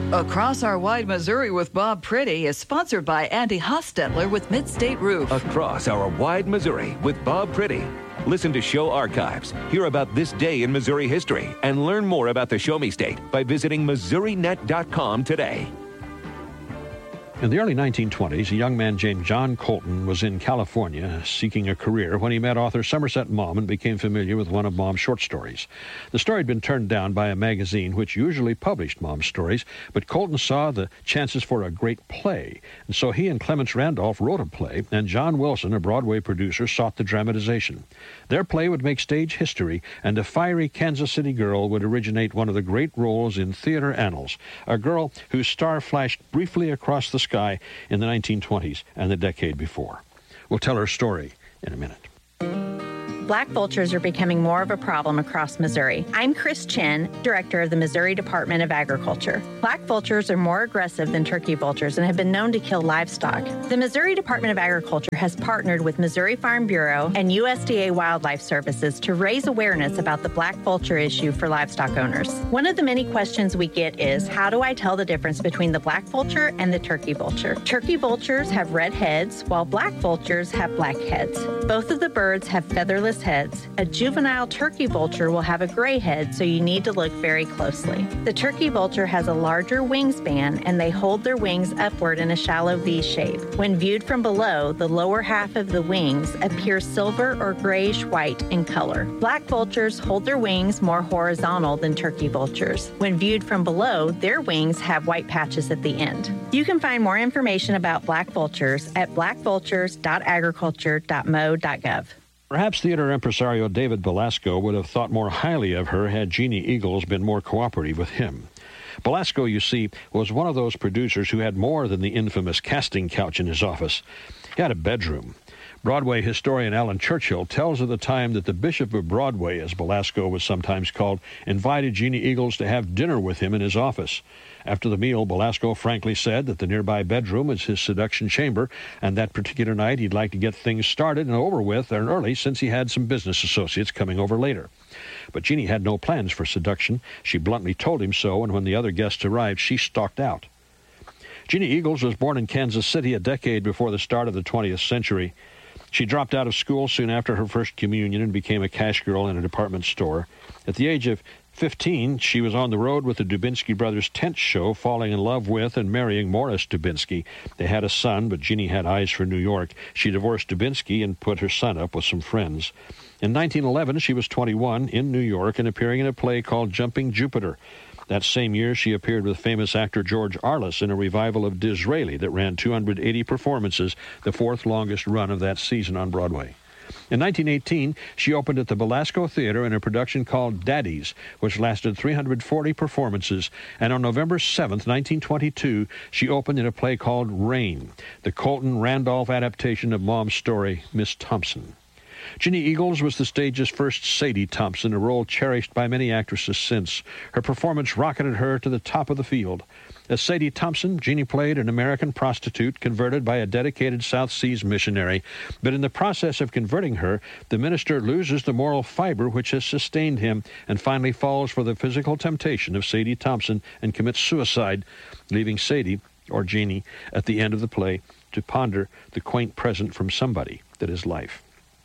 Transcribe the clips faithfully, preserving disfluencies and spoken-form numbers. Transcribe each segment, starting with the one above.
Across Our Wide Missouri with Bob Pretty is sponsored by Andy Hostetler with Midstate Roof. Across Our Wide Missouri with Bob Pretty. Listen to show archives, hear about this day in Missouri history, and learn more about the Show Me State by visiting Missouri Net dot com today. In the early nineteen twenties, a young man named John Colton was in California seeking a career when he met author Somerset Maugham and became familiar with one of Maugham's short stories. The story had been turned down by a magazine which usually published Maugham's stories, but Colton saw the chances for a great play, and so he and Clements Randolph wrote a play, and John Wilson, a Broadway producer, sought the dramatization. Their play would make stage history, and a fiery Kansas City girl would originate one of the great roles in theater annals, a girl whose star flashed briefly across the sky in the nineteen twenties and the decade before. We'll tell her story in a minute. Black vultures are becoming more of a problem across Missouri. I'm Chris Chin, director of the Missouri Department of Agriculture. Black vultures are more aggressive than turkey vultures and have been known to kill livestock. The Missouri Department of Agriculture has partnered with Missouri Farm Bureau and U S D A Wildlife Services to raise awareness about the black vulture issue for livestock owners. One of the many questions we get is, how do I tell the difference between the black vulture and the turkey vulture? Turkey vultures have red heads, while black vultures have black heads. Both of the birds have featherless heads. A juvenile turkey vulture will have a gray head, so you need to look very closely. The turkey vulture has a larger wingspan, and they hold their wings upward in a shallow V shape. When viewed from below, the lower half of the wings appear silver or grayish white in color. Black vultures hold their wings more horizontal than turkey vultures. When viewed from below, their wings have white patches at the end. You can find more information about black vultures at black vultures dot agriculture dot m o dot gov. Perhaps theater impresario David Belasco would have thought more highly of her had Jeannie Eagles been more cooperative with him. Belasco, you see, was one of those producers who had more than the infamous casting couch in his office. He had a bedroom. Broadway historian Alan Churchill tells of the time that the Bishop of Broadway, as Belasco was sometimes called, invited Jeannie Eagles to have dinner with him in his office. After the meal, Belasco frankly said that the nearby bedroom was his seduction chamber, and that particular night he'd like to get things started and over with and early since he had some business associates coming over later. But Jeannie had no plans for seduction. She bluntly told him so, and when the other guests arrived, she stalked out. Jeannie Eagles was born in Kansas City a decade before the start of the twentieth century. She dropped out of school soon after her first communion and became a cash girl in a department store. At the age of fifteen, she was on the road with the Dubinsky brothers' tent show, falling in love with and marrying Morris Dubinsky. They had a son, but Jeannie had eyes for New York. She divorced Dubinsky and put her son up with some friends. In nineteen eleven, she was twenty-one, in New York, and appearing in a play called Jumping Jupiter. That same year, she appeared with famous actor George Arliss in a revival of Disraeli that ran two hundred eighty performances, the fourth longest run of that season on Broadway. In nineteen eighteen, she opened at the Belasco Theater in a production called Daddies, which lasted three hundred forty performances, and on November seventh, nineteen twenty-two, she opened in a play called Rain, the Colton Randolph adaptation of Maugham's story, Miss Thompson. Jeannie Eagles was the stage's first Sadie Thompson, a role cherished by many actresses since. Her performance rocketed her to the top of the field. As Sadie Thompson, Jeannie played an American prostitute converted by a dedicated South Seas missionary. But in the process of converting her, the minister loses the moral fiber which has sustained him and finally falls for the physical temptation of Sadie Thompson and commits suicide, leaving Sadie, or Jeannie, at the end of the play to ponder the quaint present from somebody that is life.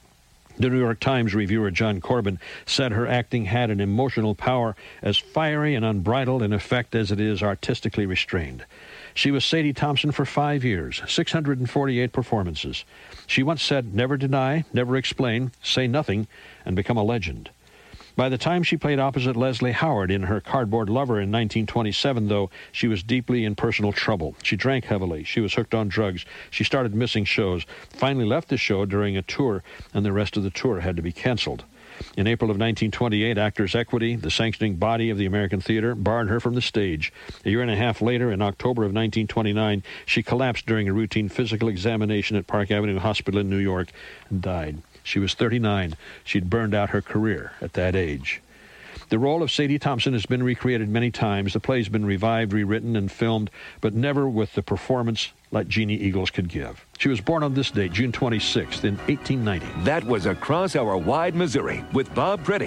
The New York Times reviewer John Corbin said her acting had an emotional power as fiery and unbridled in effect as it is artistically restrained. She was Sadie Thompson for five years, six hundred forty-eight performances. She once said, "Never deny, never explain, say nothing, and become a legend." By the time she played opposite Leslie Howard in Her Cardboard Lover in nineteen twenty-seven, though, she was deeply in personal trouble. She drank heavily. She was hooked on drugs. She started missing shows, finally left the show during a tour, and the rest of the tour had to be canceled. In April of nineteen twenty-eight, Actors Equity, the sanctioning body of the American theater, barred her from the stage. A year and a half later, in October of nineteen twenty-nine, she collapsed during a routine physical examination at Park Avenue Hospital in New York and died. She was thirty-nine. She'd burned out her career at that age. The role of Sadie Thompson has been recreated many times. The play's been revived, rewritten, and filmed, but never with the performance like Jeannie Eagles could give. She was born on this date, June twenty-sixth, in eighteen ninety. That was Across Our Wide Missouri with Bob Pretty.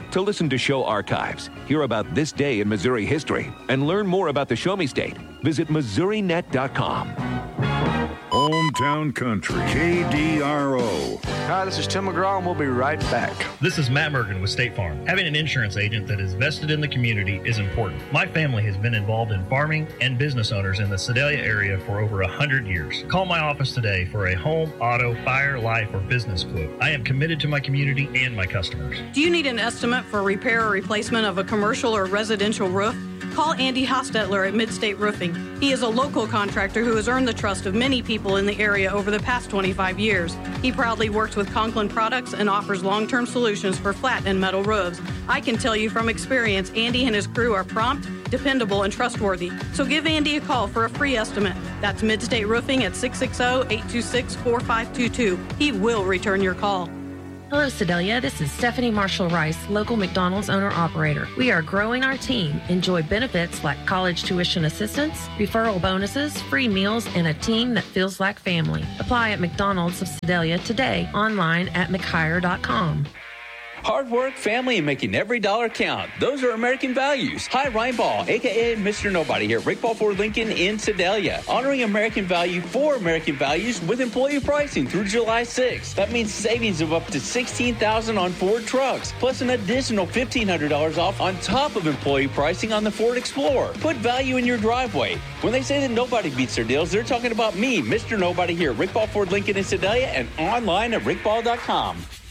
To listen to show archives, hear about this day in Missouri history, and learn more about the Show Me State, visit Missouri Net dot com. Hometown Country, K D R O. Hi, this is Tim McGraw, and we'll be right back. This is Matt Mergen with State Farm. Having an insurance agent that is vested in the community is important. My family has been involved in farming and business owners in the Sedalia area for over one hundred years. Call my office today for a home, auto, fire, life, or business quote. I am committed to my community and my customers. Do you need an estimate for repair or replacement of a commercial or residential roof? Call Andy Hostetler at Midstate Roofing. He is a local contractor who has earned the trust of many people in the area over the past twenty-five years. He proudly works with Conklin Products and offers long-term solutions for flat and metal roofs. I can tell you from experience, Andy and his crew are prompt, dependable, and trustworthy. So give Andy a call for a free estimate. That's Midstate Roofing at six six zero, eight two six, four five two two. He will return your call. Hello, Sedalia. This is Stephanie Marshall-Rice, local McDonald's owner-operator. We are growing our team. Enjoy benefits like college tuition assistance, referral bonuses, free meals, and a team that feels like family. Apply at McDonald's of Sedalia today, online at mchire dot com. Hard work, family, and making every dollar count. Those are American values. Hi, Ryan Ball, a k a. Mister Nobody here at Rick Ball Ford Lincoln in Sedalia. Honoring American value for American values with employee pricing through July sixth. That means savings of up to sixteen thousand dollars on Ford trucks, plus an additional fifteen hundred dollars off on top of employee pricing on the Ford Explorer. Put value in your driveway. When they say that nobody beats their deals, they're talking about me, Mister Nobody here at Rick Ball Ford Lincoln in Sedalia, and online at rick ball dot com.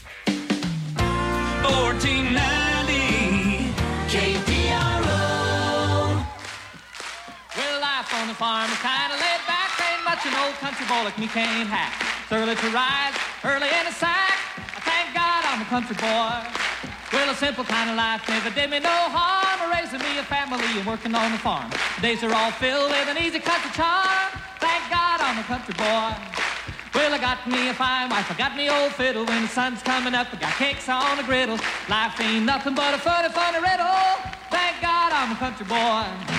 fourteen ninety K D R O. Well, life on the farm is kind of laid back. Ain't much an old country boy like me can't hack. It's early to rise, early in the sack. I thank God I'm a country boy. Well, a simple kind of life never did me no harm. Raising me a family and working on the farm. Days are all filled with an easy country charm. Thank God I'm a country boy. Well, I got me a fine wife, I got me old fiddle. When the sun's coming up, I got cakes on the griddle. Life ain't nothing but a funny, funny riddle. Thank God I'm a country boy.